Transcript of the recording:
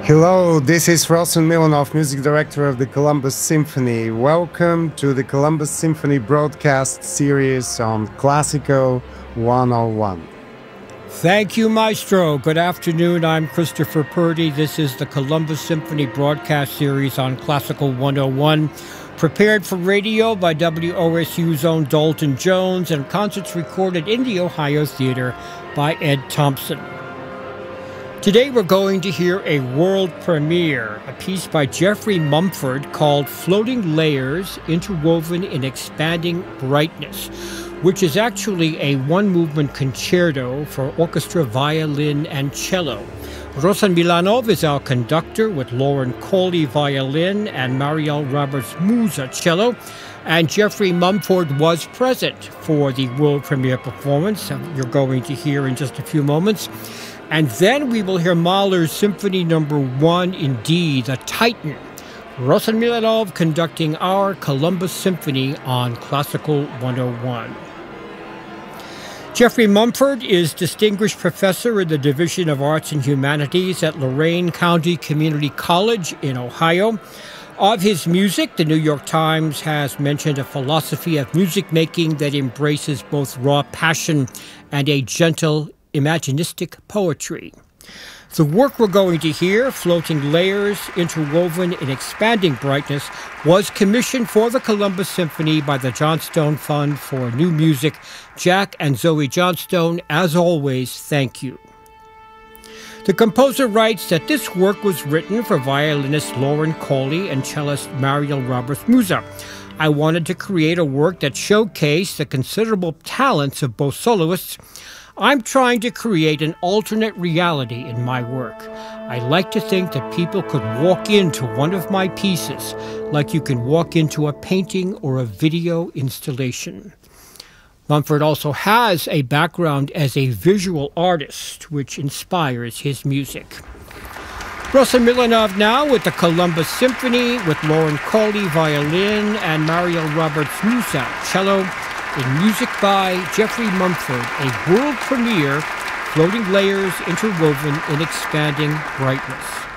Hello, this is Rossen Milanov, music director of the Columbus Symphony. Welcome to the Columbus Symphony broadcast series on Classical 101. Thank you, Maestro. Good afternoon. I'm Christopher Purdy. This is the Columbus Symphony broadcast series on Classical 101, prepared for radio by WOSU's own Dalton Jones, and concerts recorded in the Ohio Theater by Ed Thompson. Today we're going to hear a world premiere, a piece by Jeffrey Mumford called Floating Layers Interwoven in Expanding Brightness, which is actually a one-movement concerto for orchestra, violin, and cello. Rossen Milanov is our conductor, with Lauren Coley violin and Mariel Roberts-Musa cello. And Jeffrey Mumford was present for the world premiere performance you're going to hear in just a few moments. And then we will hear Mahler's Symphony No. 1 in D, the Titan. Rossen Milanov conducting our Columbus Symphony on Classical 101. Jeffrey Mumford is Distinguished Professor in the Division of Arts and Humanities at Lorain County Community College in Ohio. Of his music, the New York Times has mentioned a philosophy of music making that embraces both raw passion and a gentle, imaginistic poetry. The work we're going to hear, Floating Layers Interwoven in Expanding Brightness, was commissioned for the Columbus Symphony by the Johnstone Fund for New Music. Jack and Zoe Johnstone, as always, thank you. The composer writes that this work was written for violinist Lauren Coley and cellist Mariel Roberts-Musa. I wanted to create a work that showcased the considerable talents of both soloists. I'm trying to create an alternate reality in my work. I like to think that people could walk into one of my pieces like you can walk into a painting or a video installation. Mumford also has a background as a visual artist, which inspires his music. Rossen Milanov now with the Columbus Symphony, with Lauren Coley violin and Mariel Roberts-Musa cello, in music by Jeffrey Mumford, a world premiere, Floating Layers Interwoven in Expanding Brightness.